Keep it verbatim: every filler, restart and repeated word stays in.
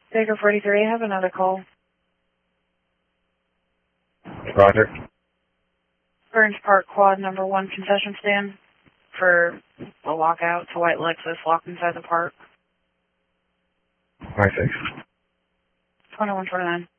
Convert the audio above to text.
Baker forty-three, I have another call. Roger. Burns Park Quad number one concession stand for a lockout. It's a white Lexus locked inside the park. Five six. twenty-one twenty-nine.